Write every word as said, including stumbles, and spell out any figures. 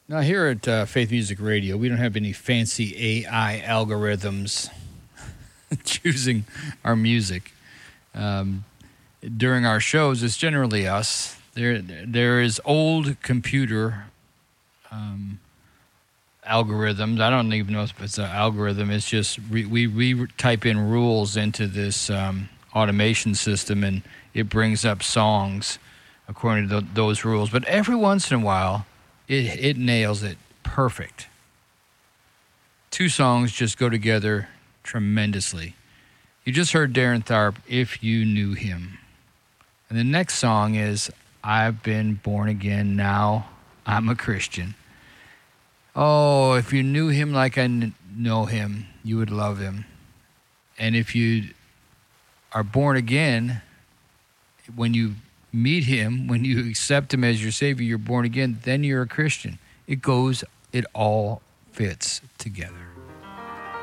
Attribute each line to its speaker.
Speaker 1: Now, here at uh, Faith Music Radio, we don't have any fancy A I algorithms choosing our music. Um, during our shows, it's generally us. There, there is old computer um, algorithms. I don't even know if it's an algorithm. It's just we, we, we type in rules into this um, automation system, and it brings up songs according to th- those rules. But every once in a while, It it nails it perfect. Two songs just go together tremendously. You just heard Darren Tharp, If You Knew Him. And the next song is I've Been Born Again, Now I'm a Christian. Oh, if you knew him like I kn- know him, you would love him. And if you are born again, when you meet him, when you accept him as your Savior, you're born again, then you're a Christian. It goes, it all fits together.